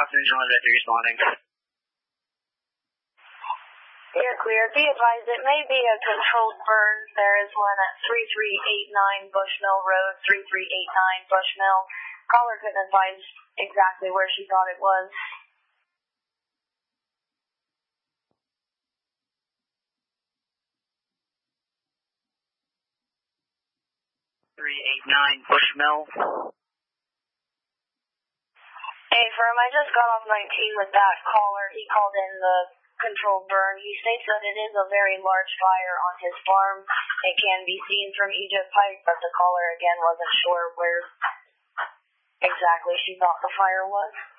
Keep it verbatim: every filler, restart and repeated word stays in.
Austin, John Victor responding. You're clear. Be advised, it may be a controlled burn. There is one at three three eight nine Bushmill Road, three three eight nine Bushmill. Caller couldn't advise exactly where she thought it was. three eight nine Bushmill. Hey, firm, I just got off nineteen with that caller. He called in the controlled burn. He states that it is a very large fire on his farm. It can be seen from Egypt Pike, but the caller again wasn't sure where exactly she thought the fire was.